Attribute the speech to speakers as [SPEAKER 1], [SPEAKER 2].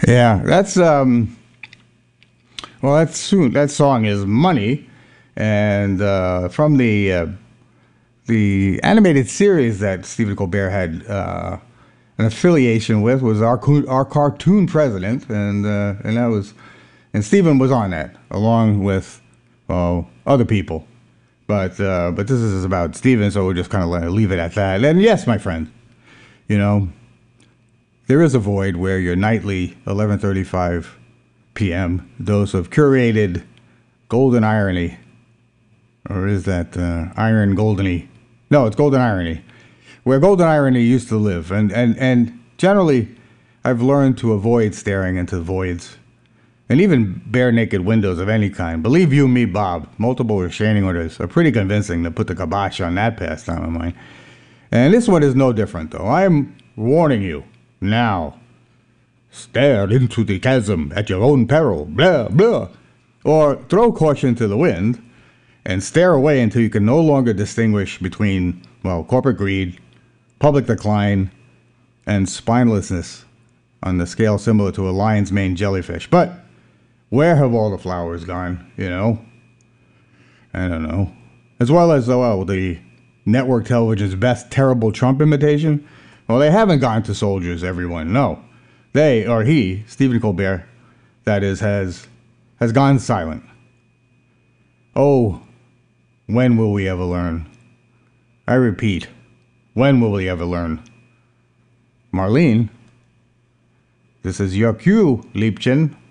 [SPEAKER 1] Yeah, that's well, that's soon. That song is "Money," and from the animated series that Stephen Colbert had an affiliation with was our cartoon president, and that was and Stephen was on that along with other people, but this is about Stephen, so we'll just kind of leave it at that. And yes, my friend, you know there is a void where your nightly 11:35 p.m. dose of curated golden irony, or is that iron goldeny? No, it's golden irony, where golden irony used to live. And generally, I've learned to avoid staring into voids and even bare naked windows of any kind. Believe you me, Bob, multiple restraining orders are pretty convincing to put the kibosh on that pastime of mine. And this one is no different, though. I am warning you now. Stare into the chasm at your own peril, blah, blah. Or throw caution to the wind and stare away until you can no longer distinguish between, well, corporate greed, public decline, and spinelessness on the scale similar to a lion's mane jellyfish. But where have all the flowers gone, I don't know. As well as, well, the network television's best terrible Trump imitation. Well, they haven't gone to soldiers, everyone, no. They, or he, Stephen Colbert, that is, has gone silent. Oh, when will we ever learn? I repeat, when will we ever learn? Marlene, this is your cue, Liebchen.